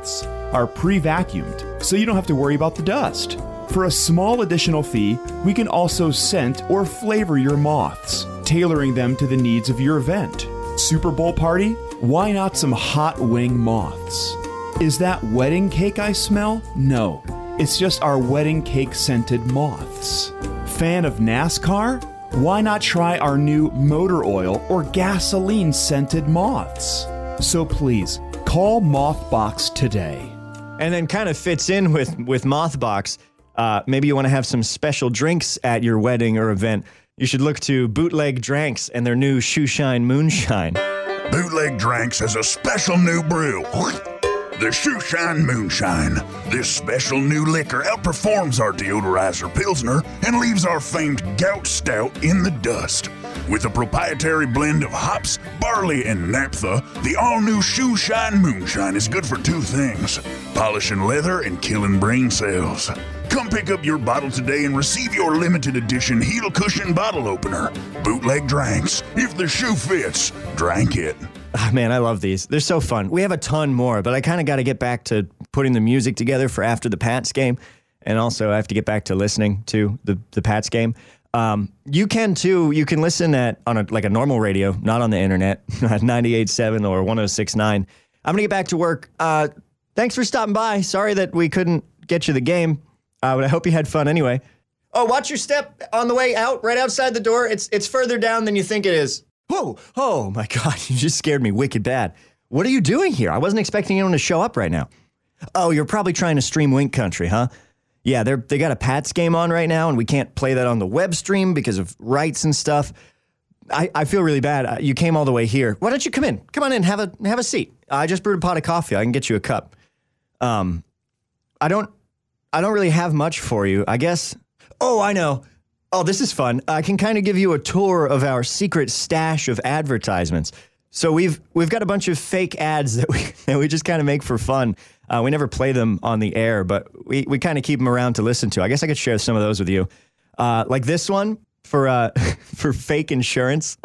moths are pre-vacuumed, so you don't have to worry about the dust. For a small additional fee, we can also scent or flavor your moths, tailoring them to the needs of your event. Super Bowl party? Why not some hot wing moths? Is that wedding cake I smell? No, it's just our wedding cake scented moths. Fan of NASCAR? Why not try our new motor oil or gasoline scented moths? So please, call Mothbox today. And then kind of fits in with Mothbox. Maybe you want to have some special drinks at your wedding or event. You should look to Bootleg Dranks and their new Shoeshine Moonshine. Bootleg Dranks has a special new brew. The Shoeshine Moonshine. This special new liquor outperforms our deodorizer Pilsner and leaves our famed Gout Stout in the dust. With a proprietary blend of hops, barley, and naphtha, the all-new Shoeshine Moonshine is good for two things: polishing leather and killing brain cells. Come pick up your bottle today and receive your limited edition heel cushion bottle opener. Bootleg Dranks. If the shoe fits, drank it. Oh, man, I love these. They're so fun. We have a ton more, but I kind of got to get back to putting the music together for after the Pats game. And also I have to get back to listening to the Pats game. You can too. You can listen on a normal radio, not on the internet, 98.7 or 106.9. I'm going to get back to work. Thanks for stopping by. Sorry that we couldn't get you the game, but I hope you had fun anyway. Oh, watch your step on the way out, right outside the door. It's further down than you think it is. Whoa, oh my God, you just scared me wicked bad. What are you doing here? I wasn't expecting anyone to show up right now. Oh, you're probably trying to stream Wink Country, huh? Yeah, they got a Pats game on right now, and we can't play that on the web stream because of rights and stuff. I feel really bad. You came all the way here. Why don't you come in? Come on in, have a seat. I just brewed a pot of coffee. I can get you a cup. I don't really have much for you, I guess. Oh, I know. Oh, this is fun. I can kind of give you a tour of our secret stash of advertisements. So we've got a bunch of fake ads that we just kind of make for fun. We never play them on the air, but we kind of keep them around to listen to. I guess I could share some of those with you. Like this one for fake insurance.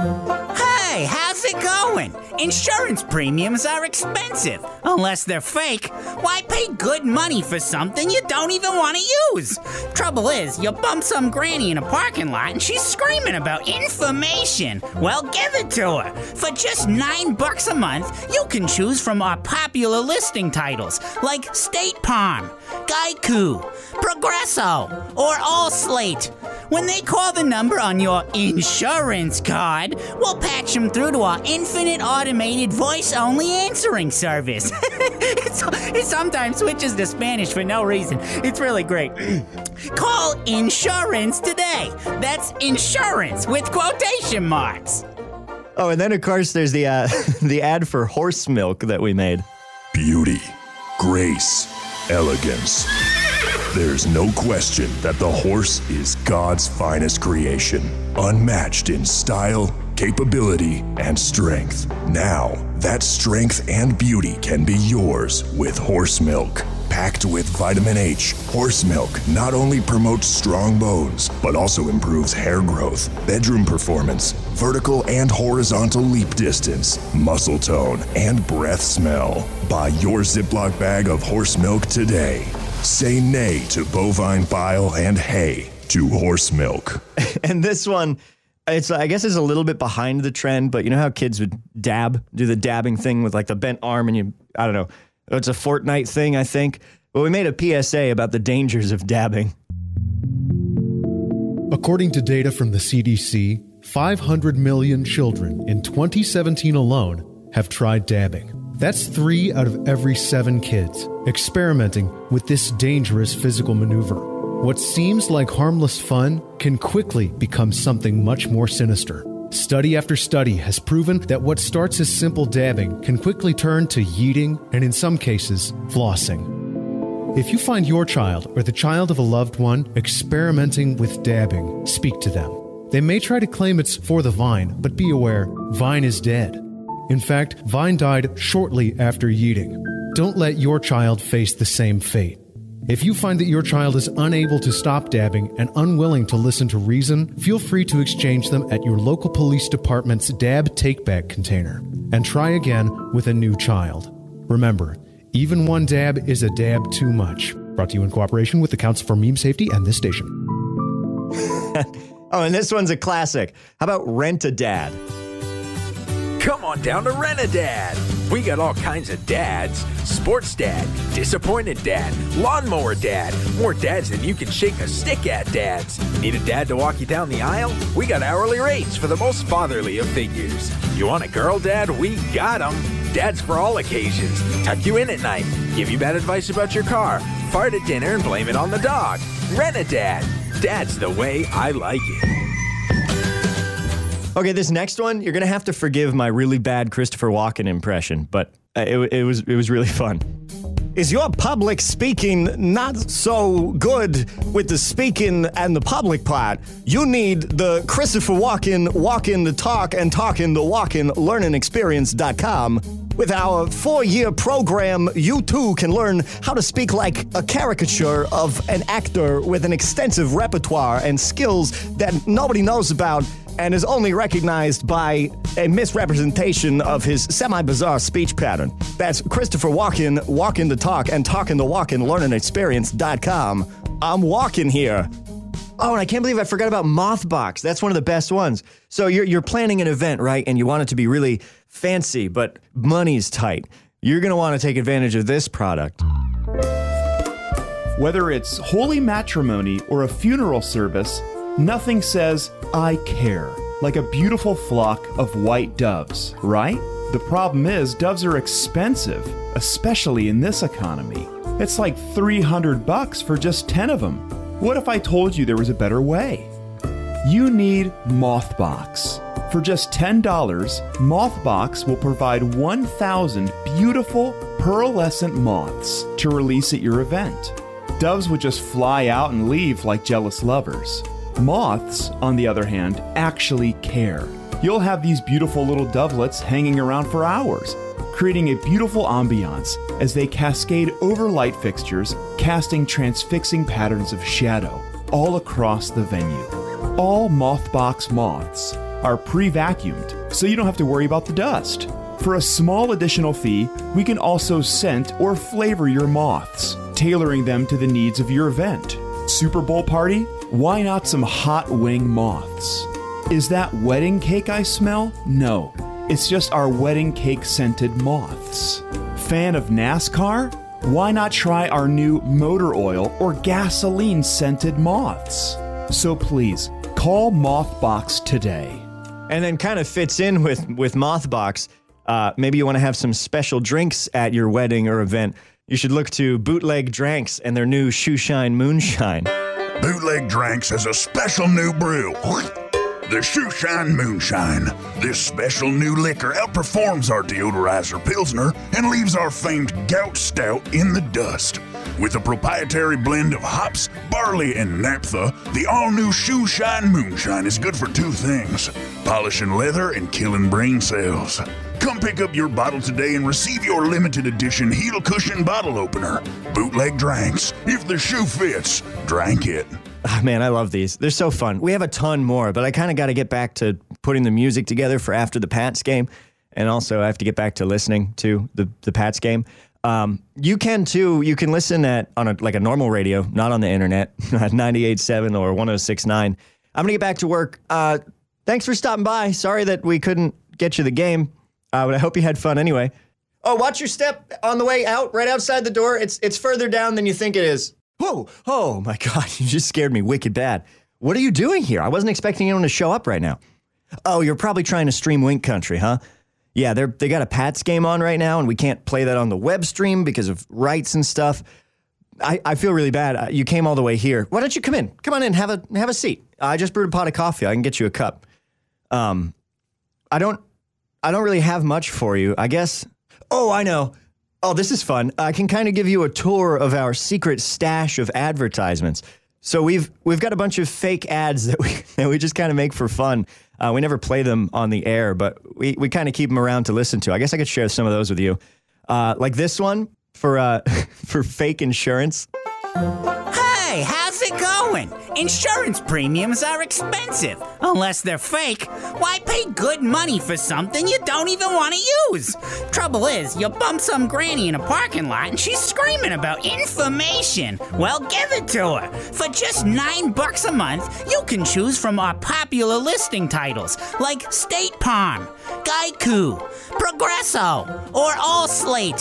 Hey, how's it going? Insurance premiums are expensive. Unless they're fake, why pay good money for something you don't even want to use? Trouble is, you bump some granny in a parking lot and she's screaming about information. Well, give it to her. For just $9 a month, you can choose from our popular listing titles like State Farm, Geico, Progresso, or Allslate. When they call the number on your insurance card, we'll patch them through to our infinite automated voice-only answering service. It sometimes switches to Spanish for no reason. It's really great. Call insurance today. That's insurance with quotation marks. Oh, and then of course there's the ad for horse milk that we made. Beauty, grace, elegance. There's no question that the horse is God's finest creation, unmatched in style, capability, and strength. Now, that strength and beauty can be yours with horse milk. Packed with vitamin H, horse milk not only promotes strong bones, but also improves hair growth, bedroom performance, vertical and horizontal leap distance, muscle tone, and breath smell. Buy your Ziploc bag of horse milk today. Say nay to bovine bile and hay to horse milk. And this one, I guess it's a little bit behind the trend, but you know how kids would do the dabbing thing with like the bent arm and I don't know. It's a Fortnite thing, I think. But we made a PSA about the dangers of dabbing. According to data from the CDC, 500 million children in 2017 alone have tried dabbing. That's 3 out of every 7 kids experimenting with this dangerous physical maneuver. What seems like harmless fun can quickly become something much more sinister. Study after study has proven that what starts as simple dabbing can quickly turn to yeeting and, in some cases, flossing. If you find your child or the child of a loved one experimenting with dabbing, speak to them. They may try to claim it's for the vine, but be aware, Vine is dead. In fact, Vine died shortly after yeeting. Don't let your child face the same fate. If you find that your child is unable to stop dabbing and unwilling to listen to reason, feel free to exchange them at your local police department's dab take-back container and try again with a new child. Remember, Even one dab is a dab too much. Brought to you in cooperation with the Council for Meme Safety and this station. Oh, and this one's a classic. How about Rent-A-Dad? Come on down to Rent-A-Dad. We got all kinds of dads. Sports dad, disappointed dad, lawnmower dad, more dads than you can shake a stick at dads. Need a dad to walk you down the aisle? We got hourly rates for the most fatherly of figures. You want a girl dad? We got 'em. Dads for all occasions. Tuck you in at night. Give you bad advice about your car. Fart at dinner and blame it on the dog. Rent-A-Dad. Dad's the way I like it. Okay, this next one, you're going to have to forgive my really bad Christopher Walken impression, but it was really fun. Is your public speaking not so good with the speaking and the public part? You need the Christopher Walken, walking the talk and talking the walking learningexperience.com. With our 4-year program, you too can learn how to speak like a caricature of an actor with an extensive repertoire and skills that nobody knows about and is only recognized by a misrepresentation of his semi-bizarre speech pattern. That's Christopher Walken, walking the talk and talking the walking learningexperience.com. I'm walking here. Oh, and I can't believe I forgot about Mothbox. That's one of the best ones. So you're planning an event, right? And you want it to be really fancy, but money's tight. You're going to want to take advantage of this product. Whether it's holy matrimony or a funeral service, nothing says, I care, like a beautiful flock of white doves, right? The problem is, doves are expensive, especially in this economy. It's like $300 for just 10 of them. What if I told you there was a better way? You need Mothbox. For just $10, Mothbox will provide 1,000 beautiful pearlescent moths to release at your event. Doves would just fly out and leave like jealous lovers. Moths, on the other hand, actually care. You'll have these beautiful little dovelets hanging around for hours, creating a beautiful ambiance as they cascade over light fixtures, casting transfixing patterns of shadow all across the venue. All Mothbox moths are pre-vacuumed, so you don't have to worry about the dust. For a small additional fee, we can also scent or flavor your moths, tailoring them to the needs of your event. Super Bowl party? Why not some hot wing moths? Is that wedding cake I smell? No, it's just our wedding cake scented moths. Fan of NASCAR? Why not try our new motor oil or gasoline scented moths? So please, call Mothbox today. And then kind of fits in with Mothbox. Maybe you want to have some special drinks at your wedding or event. You should look to Bootleg Dranks and their new Shoeshine Moonshine. Bootleg Drinks has a special new brew. The Shoeshine Moonshine. This special new liquor outperforms our deodorizer Pilsner and leaves our famed Gout Stout in the dust. With a proprietary blend of hops, barley, and naphtha, the all-new Shoeshine Moonshine is good for two things: polishing leather and killing brain cells. Come pick up your bottle today and receive your limited edition heel cushion bottle opener. Bootleg Drinks. If the shoe fits, drink it. Oh, man, I love these. They're so fun. We have a ton more, but I kind of got to get back to putting the music together for after the Pats game. And also I have to get back to listening to the Pats game. You can too. You can listen on a normal radio, not on the internet, at 98.7 or 106.9. I'm going to get back to work. Thanks for stopping by. Sorry that we couldn't get you the game. But I hope you had fun anyway. Oh, watch your step on the way out, right outside the door. It's further down than you think it is. Whoa, oh my God, you just scared me wicked bad. What are you doing here? I wasn't expecting anyone to show up right now. Oh, you're probably trying to stream Wink Country, huh? Yeah, they got a Pats game on right now, and we can't play that on the web stream because of rights and stuff. I feel really bad. You came all the way here. Why don't you come in? Come on in, have a seat. I just brewed a pot of coffee. I can get you a cup. I don't really have much for you, I guess. Oh, I know. Oh, this is fun. I can kind of give you a tour of our secret stash of advertisements. So we've got a bunch of fake ads that we just kind of make for fun. We never play them on the air, but we kind of keep them around to listen to. I guess I could share some of those with you. Like this one for fake insurance. Hey, Hey, how's it going? Insurance premiums are expensive. Unless they're fake, why pay good money for something you don't even want to use? Trouble is, you bump some granny in a parking lot and she's screaming about information. Well, give it to her. For just $9 a month, you can choose from our popular listing titles like State Farm, Geico, Progresso, or Allslate.